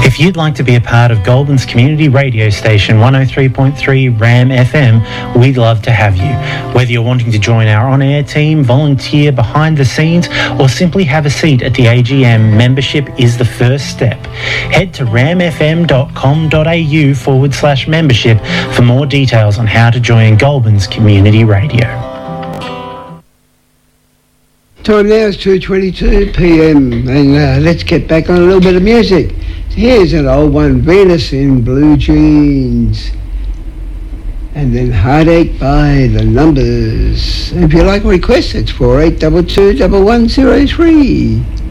If you'd like to be a part of Goulburn's community radio station 103.3 RAM FM, we'd love to have you. Whether you're wanting to join our on-air team, volunteer behind the scenes, or simply have a seat at the AGM, membership is the first step. Head to ramfm.com.au/membership for more details on how to join Goulburn's community radio. Time now is 2:22 p.m. and let's get back on a little bit of music. Here's an old one, Venus in Blue Jeans, and then Heartache by The Numbers. If you like requests, it's 4822 1103.